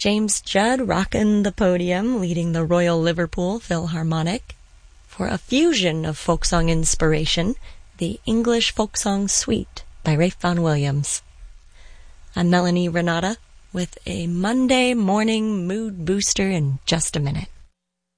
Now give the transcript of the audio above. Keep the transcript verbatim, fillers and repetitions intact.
James Judd rocking the podium, leading the Royal Liverpool Philharmonic. For a fusion of folk song inspiration, the English Folk Song Suite by Ralph Vaughan Williams. I'm Melanie Renata with a Monday morning mood booster in just a minute.